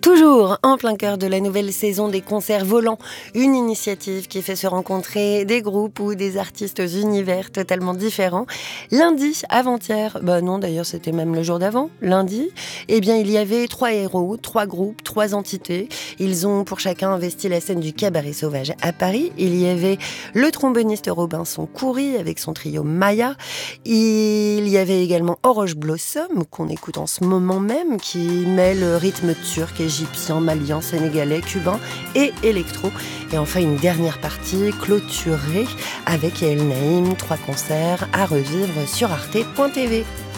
Toujours en plein cœur de la nouvelle saison des concerts volants, une initiative qui fait se rencontrer des groupes ou des artistes aux univers totalement différents. Lundi, avant-hier, non d'ailleurs c'était même le jour d'avant, lundi, il y avait 3 héros, 3 groupes, 3 entités. Ils ont pour chacun investi la scène du Cabaret Sauvage à Paris. Il y avait le tromboniste Robinson Coury avec son trio Maya. Il y avait également Oroche Blossom qu'on écoute en ce moment même, qui mêle rythme turc, égyptien, malien, sénégalais, cubain et électro. Et enfin une dernière partie clôturée avec El Naïm, 3 concerts à revivre sur arte.tv.